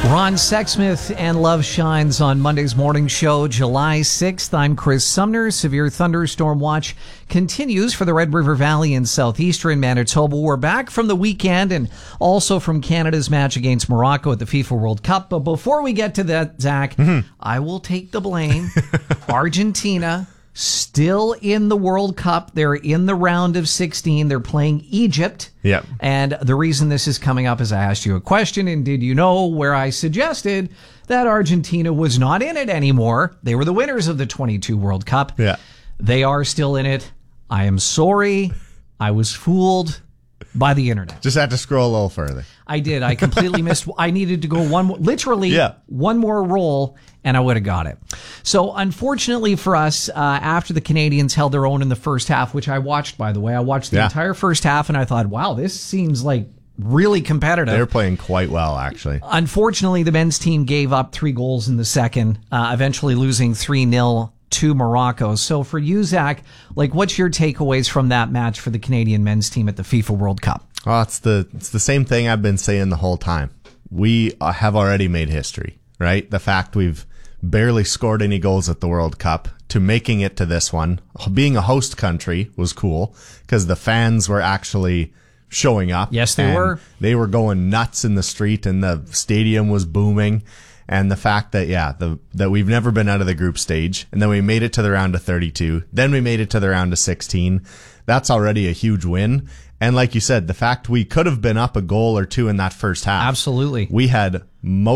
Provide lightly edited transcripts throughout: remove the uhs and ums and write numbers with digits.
Ron Sexsmith and Love Shines on Monday's morning show, July 6th. I'm Chris Sumner. Severe thunderstorm watch continues for the Red River Valley in southeastern Manitoba. We're back from the weekend and also from Canada's match against Morocco at the FIFA World Cup. But before we get to that, Zach, I will take the blame. Argentina still in the World Cup. They're in the round of 16. They're playing Egypt. Yep. And the reason this is coming up is I asked you a question, and did you know where I suggested that Argentina was not in it anymore? They were the winners of the 22 World Cup. Yeah. They are still in it. I am sorry. I was fooled by the internet. Just had to scroll a little further. I did. I completely missed. I needed to go one more roll, and I would have got it. So, unfortunately for us, after the Canadians held their own in the first half, which I watched, by the way, I watched the entire first half, and I thought, wow, this seems like really competitive. They were playing quite well, actually. Unfortunately, the men's team gave up 3 goals in the second, eventually losing 3-0 to Morocco. So for you, Zach, what's your takeaways from that match for the Canadian men's team at the FIFA World Cup? Oh, it's the same thing I've been saying the whole time. We have already made history, right? The fact we've barely scored any goals at the World Cup to making it to this one. Being a host country was cool because the fans were actually showing up. Yes, they were. They were going nuts in the street and the stadium was booming. And the fact that, that we've never been out of the group stage, and then we made it to the round of 32, then we made it to the round of 16, that's already a huge win. And like you said, the fact we could have been up a goal or two in that first half. Absolutely. We had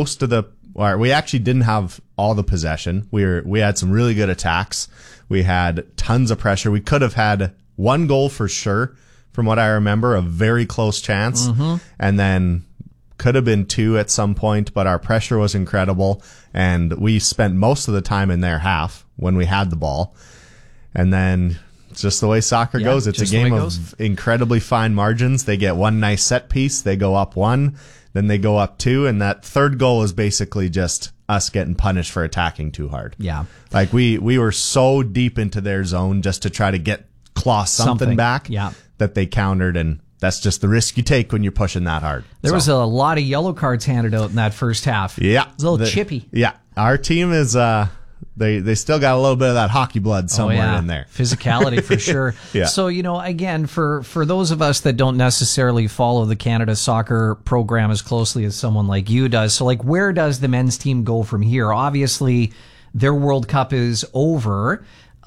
we actually didn't have all the possession. We had some really good attacks. We had tons of pressure. We could have had 1 goal for sure, from what I remember, a very close chance. And then could have been 2 at some point, but our pressure was incredible, and we spent most of the time in their half when we had the ball. And then it's just the way soccer goes. It's a game of incredibly fine margins. They get one nice set piece, they go up 1, then they go up 2, and that third goal is basically just us getting punished for attacking too hard. Yeah. We were so deep into their zone just to try to claw something back that they countered, and that's just the risk you take when you're pushing that hard. There was a lot of yellow cards handed out in that first half. Yeah. It was a little chippy. Yeah. Our team is, they still got a little bit of that hockey blood somewhere in there. Physicality for sure. Yeah. So, again, for those of us that don't necessarily follow the Canada soccer program as closely as someone like you does, so where does the men's team go from here? Obviously, their World Cup is over.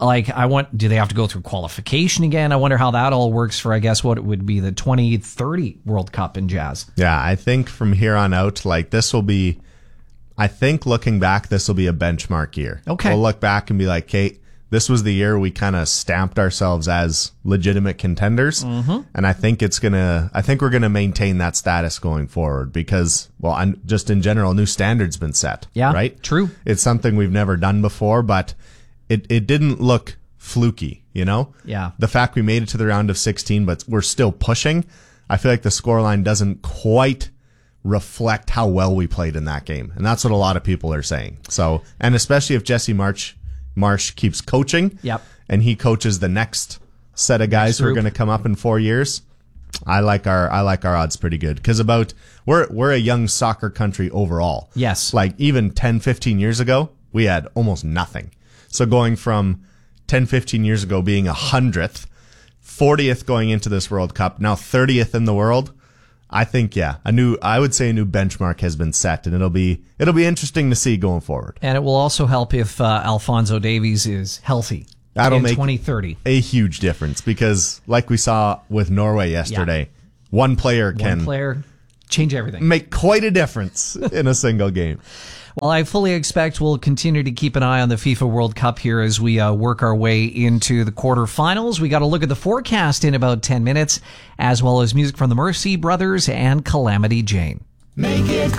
Do they have to go through qualification again? I wonder how that all works for, I guess, what it would be the 2030 World Cup in Jazz. Yeah, I think from here on out, this will be, I think looking back, this will be a benchmark year. Okay. We'll look back and be like, hey, this was the year we kind of stamped ourselves as legitimate contenders. And I think we're going to maintain that status going forward because, just in general, new standards been set. Yeah. Right? True. It's something we've never done before, but it didn't look fluky, Yeah. The fact we made it to the round of 16, but we're still pushing. I feel like the scoreline doesn't quite reflect how well we played in that game. And that's what a lot of people are saying. So, and especially if Jesse Marsh keeps coaching. Yep. And he coaches the next set of guys who are going to come up in 4 years. I like our odds pretty good because we're a young soccer country overall. Yes. Even 10, 15 years ago, we had almost nothing. So going from 10, 15 years ago being 100th, 40th going into this World Cup, now 30th in the world, I think, I would say a new benchmark has been set, and it'll be interesting to see going forward. And it will also help if Alphonso Davies is healthy in 2030. A huge difference because, like we saw with Norway yesterday, one player can change everything. Make quite a difference in a single game. Well, I fully expect we'll continue to keep an eye on the FIFA World Cup here as we work our way into the quarterfinals. We got to look at the forecast in about 10 minutes, as well as music from the Mercy Brothers and Calamity Jane. Make it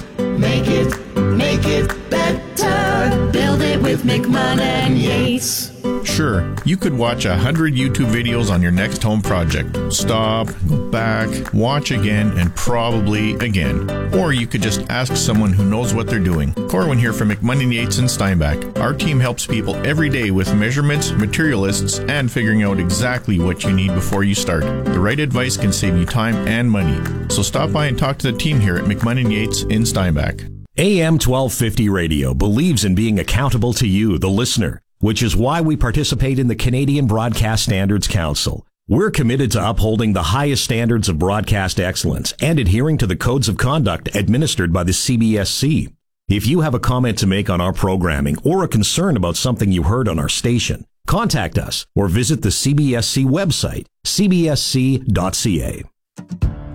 better. Build it with McMahon and Yates. Sure, you could watch 100 YouTube videos on your next home project. Stop, go back, watch again, and probably again. Or you could just ask someone who knows what they're doing. Corwin here from McMahon & Yates in Steinbach. Our team helps people every day with measurements, material lists, and figuring out exactly what you need before you start. The right advice can save you time and money. So stop by and talk to the team here at McMahon & Yates in Steinbach. AM 1250 Radio believes in being accountable to you, the listener, which is why we participate in the Canadian Broadcast Standards Council. We're committed to upholding the highest standards of broadcast excellence and adhering to the codes of conduct administered by the CBSC. If you have a comment to make on our programming or a concern about something you heard on our station, contact us or visit the CBSC website, cbsc.ca.